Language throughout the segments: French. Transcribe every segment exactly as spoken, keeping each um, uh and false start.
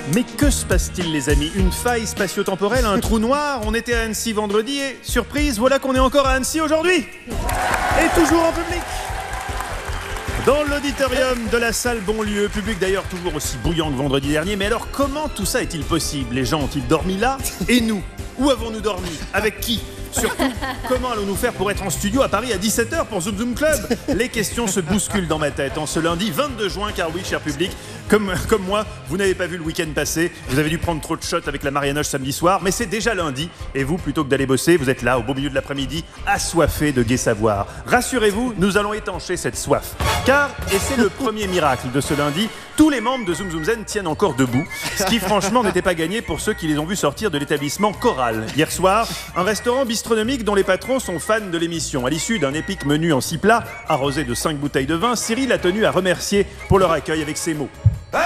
Mais que se passe-t-il les amis? Une faille spatio-temporelle, un trou noir? On était à Annecy vendredi et, surprise, voilà qu'on est encore à Annecy aujourd'hui. Et toujours en public. Dans l'auditorium de la salle Bonlieu, public d'ailleurs toujours aussi bouillant que vendredi dernier. Mais alors comment tout ça est-il possible? Les gens ont-ils dormi là? Et nous? Où avons-nous dormi? Avec qui? Surtout, comment allons-nous faire pour être en studio à Paris à dix-sept heures pour Zoom Zoom Club? Les questions se bousculent dans ma tête en ce lundi vingt-deux juin, car oui, cher public, comme, comme moi, vous n'avez pas vu le week-end passé, vous avez dû prendre trop de shots avec la Marianoche samedi soir, mais c'est déjà lundi, et vous, plutôt que d'aller bosser, vous êtes là, au beau milieu de l'après-midi, assoiffés de gai savoir. Rassurez-vous, nous allons étancher cette soif. Car, et c'est le premier miracle de ce lundi, tous les membres de Zoom Zoom Zen tiennent encore debout, ce qui franchement n'était pas gagné pour ceux qui les ont vus sortir de l'établissement Choral. Hier soir, un restaurant bistronomique dont les patrons sont fans de l'émission. À l'issue d'un épique menu en six plats, arrosé de cinq bouteilles de vin, Cyril a tenu à remercier pour leur accueil avec ces mots.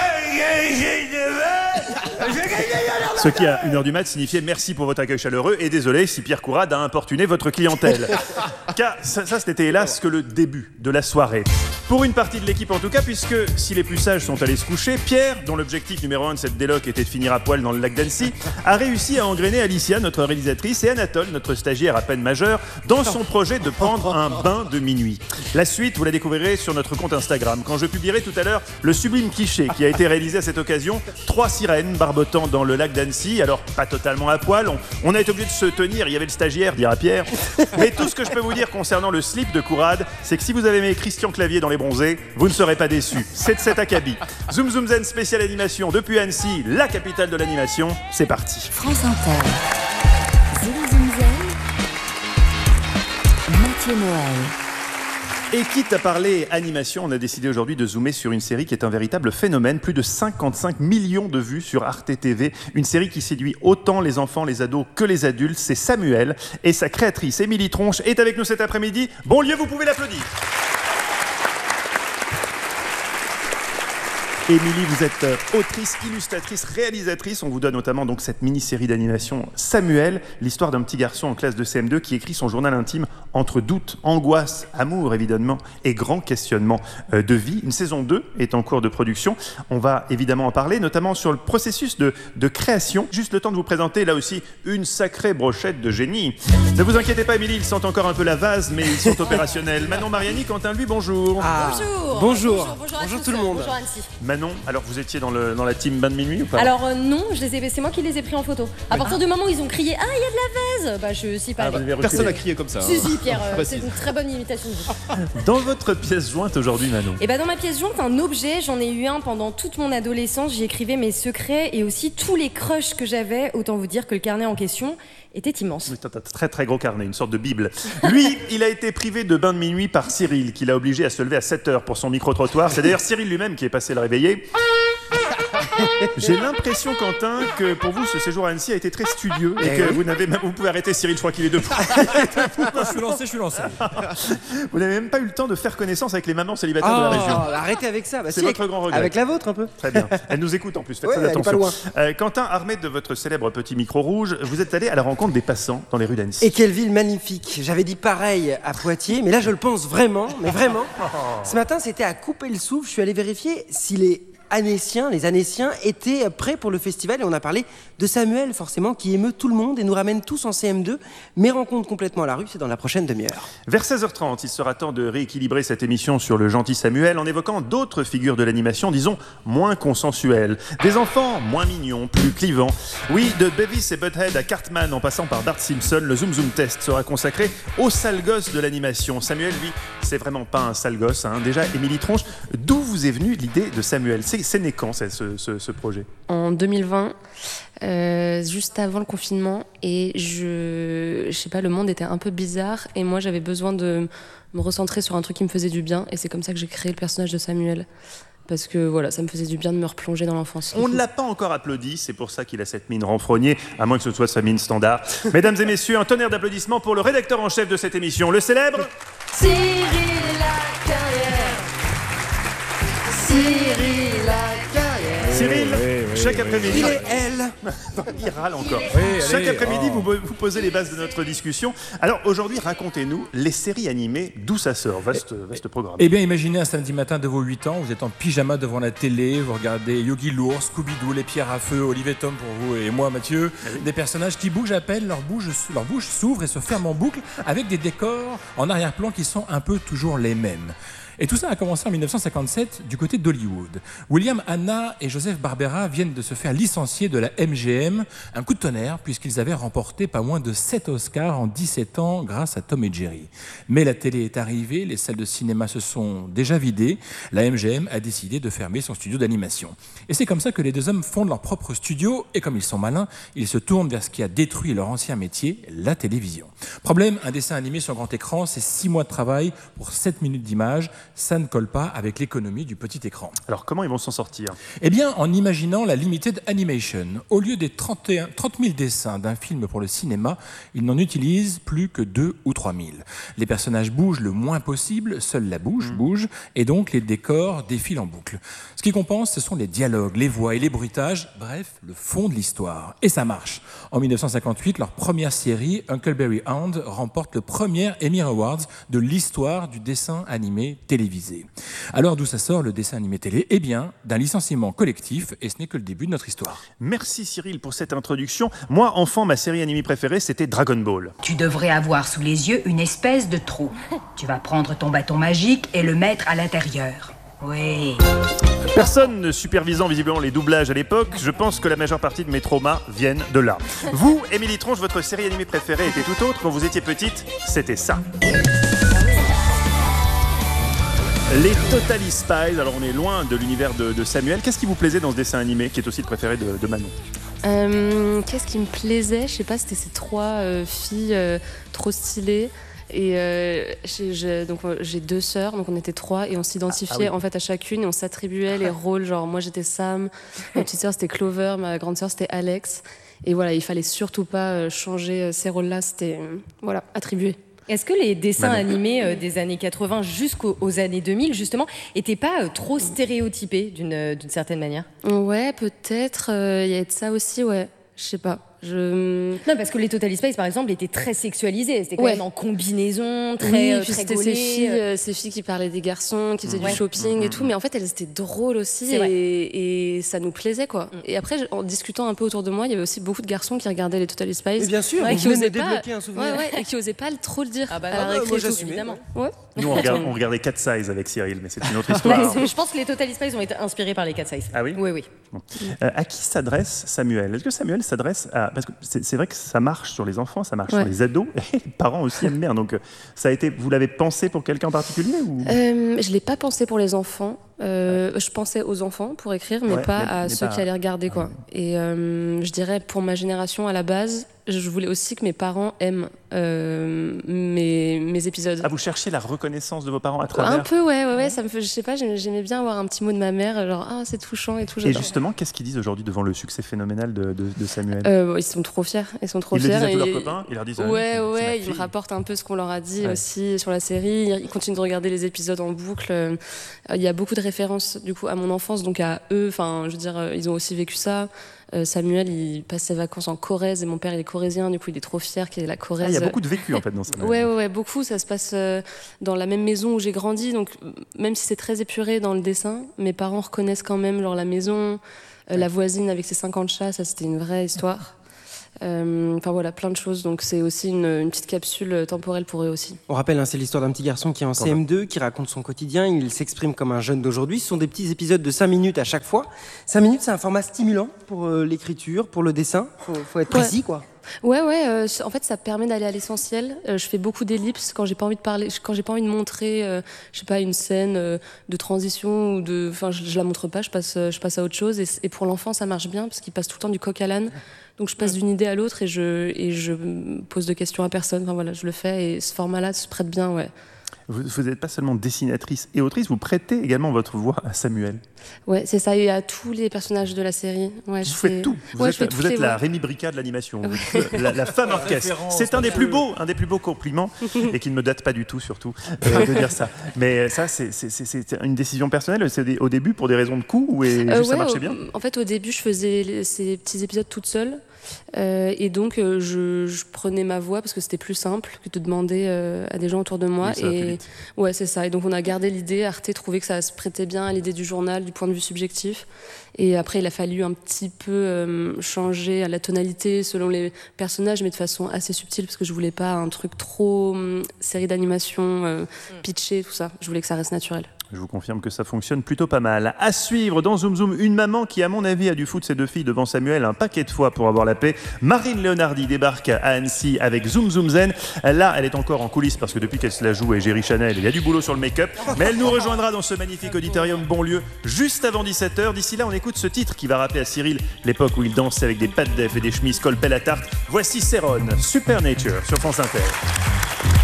Ce qui, à une heure du mat, signifiait merci pour votre accueil chaleureux et désolé si Pierre Courade a importuné votre clientèle. Car ça, ça c'était hélas que le début de la soirée. Pour une partie de l'équipe en tout cas, puisque si les plus sages sont allés se coucher, Pierre, dont l'objectif numéro un de cette déloc était de finir à poil dans le lac d'Annecy, a réussi à engrainer Alicia, notre réalisatrice, et Anatole, notre stagiaire à peine majeur, dans son projet de prendre un bain de minuit. La suite, vous la découvrirez sur notre compte Instagram, quand je publierai tout à l'heure le sublime cliché qui a été réalisé à cette occasion. Trois sirènes barbotant dans le lac d'Annecy, alors pas totalement à poil, on, on a été obligé de se tenir, il y avait le stagiaire, dira Pierre. Mais tout ce que je peux vous dire concernant le slip de Courade, c'est que si vous avez aimé Christian Clavier dans Les Bronzés, vous ne serez pas déçus. C'est de cet acabit. Zoom Zoom Zen spécial animation depuis Annecy, la capitale de l'animation, c'est parti. France Inter. Zoom Zoom Zen. Mathieu Noël. Et quitte à parler animation, on a décidé aujourd'hui de zoomer sur une série qui est un véritable phénomène. Plus de cinquante-cinq millions de vues sur Arte T V. Une série qui séduit autant les enfants, les ados que les adultes. C'est Samuel. Et sa créatrice, Émilie Tronche, est avec nous cet après-midi. Bonlieu, vous pouvez l'applaudir. Émilie, vous êtes autrice, illustratrice, réalisatrice. On vous donne notamment donc cette mini-série d'animation Samuel, l'histoire d'un petit garçon en classe de C M deux qui écrit son journal intime entre doute, angoisse, amour évidemment et grands questionnements de vie. Une saison deux est en cours de production. On va évidemment en parler, notamment sur le processus de, de création. Juste le temps de vous présenter là aussi une sacrée brochette de génie. Ne vous inquiétez pas Émilie, ils sentent encore un peu la vase, mais ils sont opérationnels. Manon Mariani, Quentin lui, bonjour. Ah. Bonjour. Bonjour. Bonjour, bonjour, Bonjour tous. tout le monde. Bonjour Annecy. Manon, alors vous étiez dans, le, dans la team bain de minuit ou pas? Alors euh, non, je les ai, c'est moi qui les ai pris en photo. À partir du moment où ils ont crié ah il y a de la vase, bah je suis pas Ah, allée. vous avez reçu Personne n'a les- crié comme ça. Si hein. si Pierre, euh, Précise. c'est une très bonne imitation de vous. Dans votre pièce jointe aujourd'hui, Manon. Et bah dans ma pièce jointe, un objet, j'en ai eu un pendant toute mon adolescence. J'y écrivais mes secrets et aussi tous les crushs que j'avais. Autant vous dire que le carnet en question était immense. Oui, c'est un très très gros carnet, une sorte de bible. Lui, il a été privé de bain de minuit par Cyril, qui l'a obligé à se lever à sept heures pour son micro-trottoir. C'est d'ailleurs Cyril lui-même qui est passé le réveiller. J'ai l'impression, Quentin, que pour vous, ce séjour à Annecy a été très studieux et que vous n'avez même... Vous pouvez arrêter Cyril, je crois qu'il est debout. Je suis lancé, je suis lancé. Vous n'avez même pas eu le temps de faire connaissance avec les mamans célibataires de la région. Arrêtez avec ça. Bah, C'est si, votre avec- grand regret. Avec la vôtre un peu. Très bien. Elle nous écoute en plus, faites Ouais, très elle est attention. pas loin. Euh, Quentin, armé de votre célèbre petit micro rouge, vous êtes allé à la rencontre des passants dans les rues d'Annecy. Et quelle ville magnifique. J'avais dit pareil à Poitiers, mais là je le pense vraiment, mais vraiment. Ce matin, c'était à couper le souffle. Je suis allé vérifier si les Annéciens, les Annéciens étaient prêts pour le festival et on a parlé de Samuel, forcément, qui émeut tout le monde et nous ramène tous en C M deux. Mes rencontres complètement à la rue, c'est dans la prochaine demi-heure. Vers seize heures trente, il sera temps de rééquilibrer cette émission sur le gentil Samuel en évoquant d'autres figures de l'animation, disons, moins consensuelles. Des enfants moins mignons, plus clivants. Oui, de Beavis et Butthead à Cartman en passant par Bart Simpson, le Zoom Zoom Test sera consacré au sale gosse de l'animation. Samuel, lui, c'est vraiment pas un sale gosse. Hein. Déjà, Émilie Tronche, d'où vous est venue l'idée de Samuel? C'est, c'est né quand, ce, ce, ce projet? En deux mille vingt, euh, juste avant le confinement, et je, je sais pas, le monde était un peu bizarre et moi j'avais besoin de me recentrer sur un truc qui me faisait du bien et c'est comme ça que j'ai créé le personnage de Samuel. Parce que voilà, ça me faisait du bien de me replonger dans l'enfance. On ne l'a pas encore applaudi, c'est pour ça qu'il a cette mine renfrognée, à moins que ce soit sa mine standard. Mesdames et messieurs, un tonnerre d'applaudissements pour le rédacteur en chef de cette émission, le célèbre Cyril Lacarrière. Cyril Lacarrière. Cyril, Chaque après-midi. Il est elle. Il râle encore. Oui, Chaque allez, après-midi, oh. vous, vous posez les bases de notre discussion. Alors aujourd'hui, racontez-nous les séries animées d'où ça sort. Vaste, vaste programme. Eh bien, imaginez un samedi matin de vos huit ans, vous êtes en pyjama devant la télé, vous regardez Yogi Lourd, Scooby-Doo, Les Pierres à Feu, Olivier Tom pour vous et moi, Mathieu. Ah oui. Des personnages qui bougent à peine, leur bouche, leur bouche s'ouvre et se ferme en boucle avec des décors en arrière-plan qui sont un peu toujours les mêmes. Et tout ça a commencé en mille neuf cent cinquante-sept du côté d'Hollywood. William Hanna et Joseph Barbera viennent de se faire licencier de la M G M, un coup de tonnerre puisqu'ils avaient remporté pas moins de sept Oscars en dix-sept ans grâce à Tom et Jerry. Mais la télé est arrivée, les salles de cinéma se sont déjà vidées, la M G M a décidé de fermer son studio d'animation. Et c'est comme ça que les deux hommes fondent leur propre studio et comme ils sont malins, ils se tournent vers ce qui a détruit leur ancien métier, la télévision. Problème, un dessin animé sur grand écran, c'est six mois de travail pour sept minutes d'image. Ça ne colle pas avec l'économie du petit écran. Alors comment ils vont s'en sortir? Eh bien, en imaginant la limited animation. Au lieu des trente et un, trente mille dessins d'un film pour le cinéma, ils n'en utilisent plus que deux ou trois mille. Les personnages bougent le moins possible, seule la bouche mmh. bouge, et donc les décors défilent en boucle. Ce qui compense, ce sont les dialogues, les voix et les bruitages, bref, le fond de l'histoire. Et ça marche. En mille neuf cent cinquante-huit, leur première série, Huckleberry Hound, remporte le premier Emmy Awards de l'histoire du dessin animé télévisé. Alors d'où ça sort le dessin animé télé? Eh bien, d'un licenciement collectif, et ce n'est que le début de notre histoire. Merci Cyril pour cette introduction. Moi, enfant, ma série animée préférée, c'était Dragon Ball. Tu devrais avoir sous les yeux une espèce de trou. Tu vas prendre ton bâton magique et le mettre à l'intérieur. Oui. Personne ne supervisant visiblement les doublages à l'époque, je pense que la majeure partie de mes traumas viennent de là. Vous, Émilie Tronche, votre série animée préférée était tout autre. Quand vous étiez petite, c'était ça. Les Totally Spies, alors on est loin de l'univers de, de Samuel. Qu'est-ce qui vous plaisait dans ce dessin animé, qui est aussi le préféré de, de Manon? euh, Qu'est-ce qui me plaisait? Je sais pas, c'était ces trois euh, filles euh, trop stylées. Et euh, j'ai, j'ai, donc, j'ai deux sœurs, donc on était trois, et on s'identifiait ah, ah oui. en fait à chacune, et on s'attribuait les rôles. Genre, moi j'étais Sam, ma petite sœur c'était Clover, ma grande sœur c'était Alex. Et voilà, il fallait surtout pas changer ces rôles-là, c'était euh, voilà, attribué. Est-ce que les dessins animés euh, des années quatre-vingts jusqu'aux aux années deux mille, justement, étaient pas euh, trop stéréotypés d'une, d'une certaine manière? Ouais, peut-être. Il euh, y a de ça aussi, ouais. Je sais pas. Je... Non, parce que les Totally Spies, par exemple, étaient très sexualisés. C'était quand ouais. même en combinaison, très, oui, euh, puis très c'était gaulé. Ces filles, euh, ces filles qui parlaient des garçons, qui faisaient ouais. du shopping mmh. et tout. Mais en fait, elles étaient drôles aussi et, et ça nous plaisait, quoi. Mmh. Et après, en discutant un peu autour de moi, il y avait aussi beaucoup de garçons qui regardaient les Totally Spies. Mais bien sûr, ouais, qui osaient pas, un souvenir. Ouais, ouais, et qui osaient pas trop le dire. Ah bah à la non, récré, moi, tout, évidemment. Ouais. Nous, on, regarde, on regardait Cat Size avec Cyril, mais c'est une autre histoire. Ouais, je pense que les Totally Spies ont été inspirés par les Cat Size. Ah oui? Oui, oui. Bon. Euh, à qui s'adresse Samuel? Est-ce que Samuel s'adresse à... Parce que c'est, c'est vrai que ça marche sur les enfants, ça marche ouais. sur les ados, et les parents aussi aiment bien. Donc, ça a été... vous l'avez pensé pour quelqu'un en particulier ou... euh, Je ne l'ai pas pensé pour les enfants. Euh, je pensais aux enfants pour écrire, mais ouais, pas mais, à mais ceux pas... qui allaient regarder, quoi. Ah, et euh, je dirais, pour ma génération, à la base, je voulais aussi que mes parents aiment euh, mes, mes épisodes. Ah, vous cherchiez la reconnaissance de vos parents à travers? Un peu, ouais, ouais, ouais. Ça me fait, je sais pas, j'aimais bien avoir un petit mot de ma mère, genre, ah, c'est touchant et tout. Et justement, qu'est-ce qu'ils disent aujourd'hui devant le succès phénoménal de, de, de Samuel? euh, Ils sont trop fiers. Ils sont trop ils fiers. Ils le disent à tous et... leurs copains? Ils leur disent ouais, ah, ouais, ils me rapportent un peu ce qu'on leur a dit ouais. aussi sur la série. Ils continuent de regarder les épisodes en boucle. Il y a beaucoup de références, du coup, à mon enfance, donc à eux. Enfin, je veux dire, ils ont aussi vécu ça. Euh, Samuel, il passe ses vacances en Corrèze et mon père, il est corrézien, du coup, il est trop fier qu'il y ait la Corrèze. Ah, il y a beaucoup de vécu en fait dans ça. ouais, ouais, ouais, beaucoup. Ça se passe euh, dans la même maison où j'ai grandi, donc même si c'est très épuré dans le dessin, mes parents reconnaissent quand même genre la maison, euh, ouais. la voisine avec ses cinquante chats, ça c'était une vraie histoire. Enfin euh, voilà, plein de choses. Donc c'est aussi une, une petite capsule temporelle pour eux aussi. On rappelle, hein, c'est l'histoire d'un petit garçon qui est en C M deux, qui raconte son quotidien. Il s'exprime comme un jeune d'aujourd'hui. Ce sont des petits épisodes de cinq minutes à chaque fois. cinq minutes, c'est un format stimulant pour euh, l'écriture, pour le dessin. Faut, faut être précis, ouais. quoi. Ouais, ouais. Euh, en fait, ça permet d'aller à l'essentiel. Euh, je fais beaucoup d'ellipses quand j'ai pas envie de parler, quand j'ai pas envie de montrer, euh, je sais pas, une scène euh, de transition ou de, enfin, je, je la montre pas. Je passe, je passe à autre chose. Et, et pour l'enfant, ça marche bien parce qu'il passe tout le temps du coq à l'âne. Donc je passe d'une idée à l'autre et je et je pose de questions à personne. Enfin voilà, je le fais et ce format-là se prête bien, ouais. vous, vous n'êtes pas seulement dessinatrice et autrice, vous prêtez également votre voix à Samuel. Ouais, c'est ça, et à tous les personnages de la série. Ouais, vous faites tout. Vous ouais, êtes, vous êtes la Rémi Bricard de l'animation, ouais. la, la femme orchestre. C'est un des plus beaux, un des plus beaux compliments, et qui ne me date pas du tout, surtout, euh, de dire ça. Mais ça, c'est, c'est, c'est, c'est une décision personnelle. C'est des, au début pour des raisons de coût, et euh, juste ça ouais, marchait au, bien. En fait, au début, je faisais les, ces petits épisodes toute seule. Euh, et donc euh, je, je prenais ma voix parce que c'était plus simple que de demander euh, à des gens autour de moi. Oui, et ouais, c'est ça. Et donc on a gardé l'idée. Arte trouvait que ça se prêtait bien à l'idée du journal du point de vue subjectif. Et après il a fallu un petit peu euh, changer à la tonalité selon les personnages, mais de façon assez subtile parce que je voulais pas un truc trop euh, série d'animation euh, pitché, tout ça. Je voulais que ça reste naturel. Je vous confirme que ça fonctionne plutôt pas mal. À suivre dans Zoom Zoom, une maman qui, à mon avis, a dû foutre ses deux filles devant Samuel un paquet de fois pour avoir la paix. Marine Leonardi débarque à Annecy avec Zoom Zoom Zen. Là, elle est encore en coulisses parce que depuis qu'elle se la joue et Géry Chanel, il y a du boulot sur le make-up. Mais elle nous rejoindra dans ce magnifique auditorium Bonlieu juste avant dix-sept heures. D'ici là, on écoute ce titre qui va rappeler à Cyril l'époque où il dansait avec des pattes d'Ef et des chemises col pelle à tarte. Voici Céron, Supernature sur France Inter.